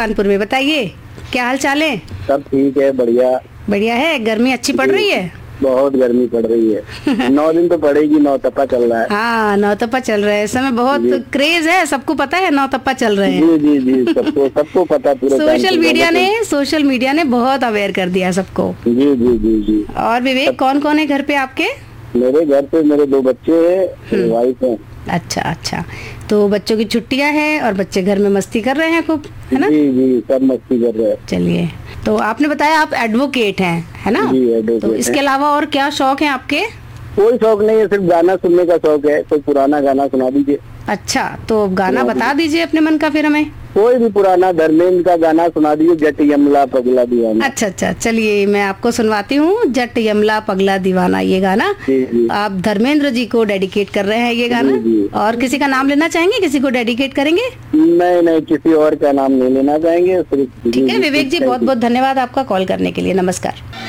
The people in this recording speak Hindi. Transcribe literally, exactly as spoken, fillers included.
कानपुर में। बताइए क्या हाल चाल है? सब ठीक है, बढ़िया बढ़िया है। गर्मी अच्छी पड़ रही है? बहुत गर्मी पड़ रही है। नौ दिन तो पड़ेगी, नौ तपा चल रहा है। हाँ, नौ तपा चल रहा है इस समय, बहुत क्रेज है, सबको पता है नौ तपा चल रहे हैं। जी जी जी, सबको सबको पता पूरे। सोशल मीडिया ने सोशल मीडिया ने बहुत अवेयर कर दिया सबको। जी जी जी जी। और विवेक, कौन कौन है घर पे आपके? मेरे घर पे मेरे दो बच्चे हैं, वाइफ है। अच्छा अच्छा, तो बच्चों की छुट्टियां हैं और बच्चे घर में मस्ती कर रहे हैं खूब, है ना? जी जी, सब मस्ती कर रहे हैं। चलिए, तो आपने बताया आप एडवोकेट हैं, है ना? जी, एडवोकेट। तो इसके अलावा और क्या शौक है आपके? कोई शौक नहीं है, सिर्फ गाना सुनने का शौक है। कोई पुराना गाना सुना दीजिए। अच्छा, तो गाना बता दीजिए अपने मन का फिर हमें। कोई भी पुराना धर्मेंद्र का गाना सुना दीजिए, जट यमला पगला दीवाना। अच्छा अच्छा, चलिए मैं आपको सुनवाती हूँ, जट यमला पगला दीवाना, ये गाना जी जी। आप धर्मेंद्र जी को डेडिकेट कर रहे हैं ये गाना। जी जी। और किसी का नाम लेना चाहेंगे, किसी को डेडिकेट करेंगे? नहीं नहीं, किसी और का नाम नहीं लेना चाहेंगे, सिर्फ। ठीक है विवेक जी, बहुत बहुत धन्यवाद आपका कॉल करने के लिए। नमस्कार।